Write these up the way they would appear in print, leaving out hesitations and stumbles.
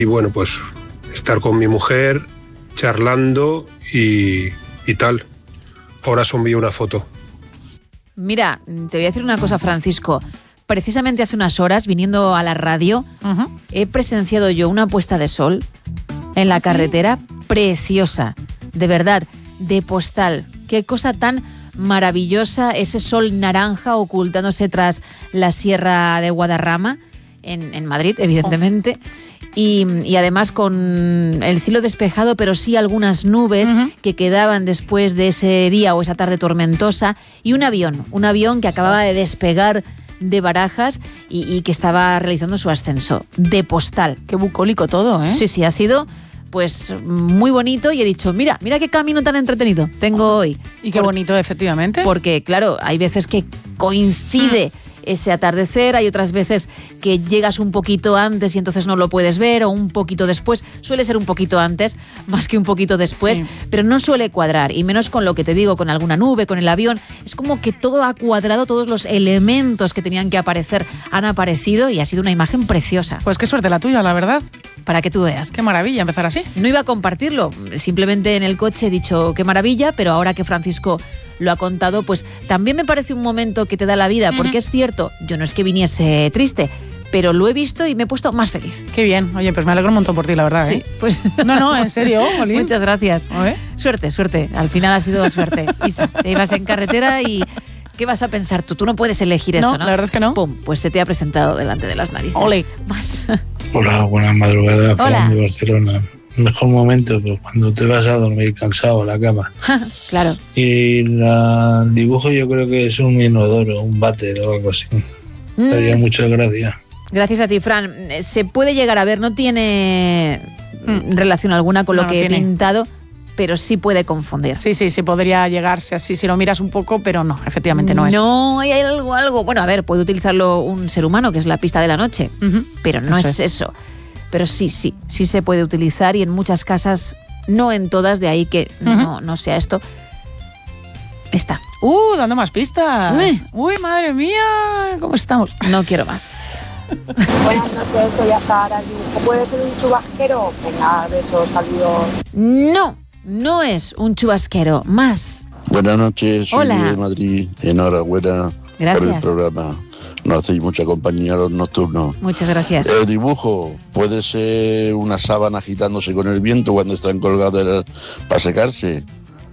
Y bueno, pues estar con mi mujer, charlando y tal. Ahora os envío una foto. Mira, te voy a decir una cosa, Francisco. Precisamente hace unas horas, viniendo a la radio, he presenciado yo una puesta de sol en la carretera preciosa, de verdad, de postal. Qué cosa tan maravillosa, ese sol naranja ocultándose tras la Sierra de Guadarrama, en Madrid, evidentemente. Y además con el cielo despejado, pero sí algunas nubes que quedaban después de ese día o esa tarde tormentosa, y un avión que acababa de despegar de Barajas y que estaba realizando su ascenso, de postal. Qué bucólico todo, ¿eh? Sí, ha sido pues muy bonito, y he dicho, mira qué camino tan entretenido tengo hoy. Y qué bonito, efectivamente. Porque, claro, hay veces que coincide ese atardecer, hay otras veces que llegas un poquito antes y entonces no lo puedes ver, o un poquito después. Suele ser un poquito antes más que un poquito después, pero no suele cuadrar, y menos con lo que te digo, con alguna nube, con el avión. Es como que todo ha cuadrado, todos los elementos que tenían que aparecer han aparecido, y ha sido una imagen preciosa. Pues qué suerte la tuya, la verdad. Para que tú veas. Qué maravilla empezar así. No iba a compartirlo, simplemente en el coche he dicho qué maravilla, pero ahora que Francisco lo ha contado, pues también me parece un momento que te da la vida, porque es cierto, yo no es que viniese triste, pero lo he visto y me he puesto más feliz. Qué bien. Oye, pues me alegro un montón por ti, la verdad. Sí, pues... No, en serio, Olín. Muchas gracias. Suerte. Al final ha sido suerte. Isa, te ibas en carretera y... ¿Qué vas a pensar tú? Tú no puedes elegir eso, ¿no? La verdad es que no. Pum, pues se te ha presentado delante de las narices. Ole. Más. Hola, buenas madrugadas. Hola. Fran de Barcelona. Mejor momento, pues cuando te vas a dormir cansado a la cama. Claro. Y el dibujo yo creo que es un inodoro, un váter o algo así. Muchas gracias. Gracias a ti, Fran. Se puede llegar a ver, no tiene relación alguna con lo que he pintado, pero sí puede confundir. Sí, podría llegarse así si lo miras un poco, pero no, efectivamente no es. No, hay algo. Bueno, a ver, puede utilizarlo un ser humano, que es la pista de la noche, pero no es eso. Pero sí se puede utilizar, y en muchas casas, no en todas, de ahí que no sea esto. Está. Dando más pistas. Uy, madre mía, ¿cómo estamos? No quiero más. Buenas noches, soy Azahara. ¿Puede ser un chubasquero? Venga, besos, saludos. No es un chubasquero. Más. Buenas noches, soy Hola. de Madrid. Enhorabuena por el programa. Nos hacéis mucha compañía los nocturnos. Muchas gracias. El dibujo puede ser una sábana agitándose con el viento cuando están colgadas para secarse.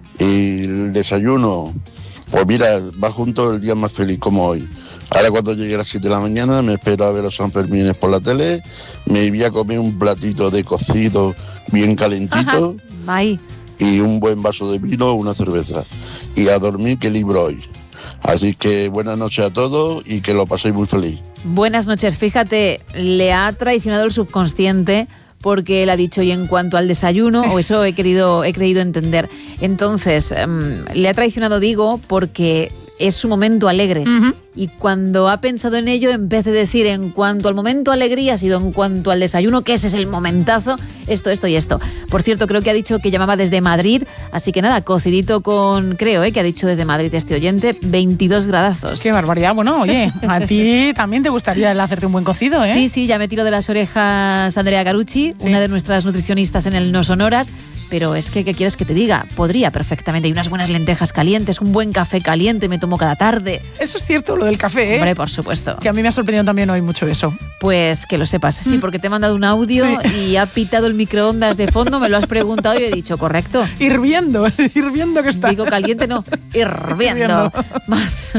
Y el desayuno, pues mira, va junto el día más feliz como hoy. Ahora cuando llegue a las 7 de la mañana me espero a ver los Sanfermines por la tele, me voy a comer un platito de cocido bien calentito. Ahí. Y un buen vaso de vino o una cerveza. Y a dormir, que libro hoy. Así que buenas noches a todos y que lo paséis muy feliz. Buenas noches. Fíjate, le ha traicionado el subconsciente, porque él ha dicho, y en cuanto al desayuno, o eso he creído entender. Entonces, le ha traicionado, digo, porque es su momento alegre. Y cuando ha pensado en ello, en vez de decir en cuanto al momento alegría, ha sido en cuanto al desayuno, que ese es el momentazo, esto y esto. Por cierto, creo que ha dicho que llamaba desde Madrid, así que nada, cocidito con, creo, que ha dicho desde Madrid este oyente, 22 gradazos. Qué barbaridad. Bueno, oye, a ti también te gustaría hacerte un buen cocido, ¿eh? Sí, ya me tiro de las orejas Andrea Carucci, una de nuestras nutricionistas en el No Sonoras, pero es que, ¿qué quieres que te diga? Podría perfectamente. Hay unas buenas lentejas calientes, un buen café caliente me tomo cada tarde. Eso es cierto, lo del café, ¿eh? Hombre, por supuesto. Que a mí me ha sorprendido también hoy mucho eso. Pues que lo sepas, sí, porque te he mandado un audio y ha pitado el microondas de fondo, me lo has preguntado y he dicho, correcto. Hirviendo que está. Digo caliente, no, hirviendo. Más.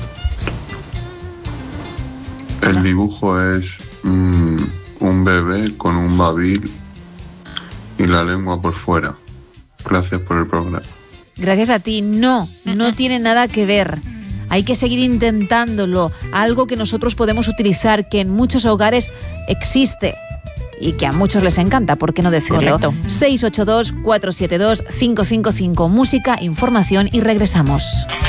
El dibujo es un bebé con un babil y la lengua por fuera. Gracias por el programa. Gracias a ti. No tiene nada que ver. Hay que seguir intentándolo. Algo que nosotros podemos utilizar, que en muchos hogares existe y que a muchos les encanta, ¿por qué no decirlo? Correcto. 682-472-555. Música, información y regresamos.